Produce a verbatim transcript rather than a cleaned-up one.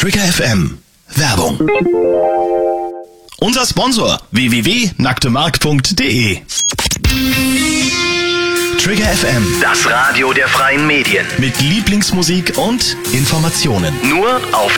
Trigger F M. Werbung. Unser Sponsor w w w punkt nacktemarkt punkt de. Trigger F M. Das Radio der freien Medien. Mit Lieblingsmusik und Informationen. Nur auf